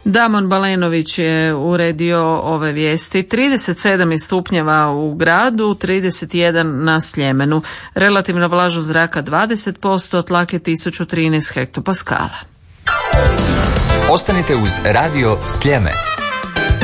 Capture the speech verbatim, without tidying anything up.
Damon Balenović je uredio ove vijesti. trideset sedam je stupnjeva u gradu, trideset jedan na Sljemenu. Relativna vlažnost zraka dvadeset posto, tlak je tisuću trinaest hektopaskala. Ostanite uz Radio Sljeme.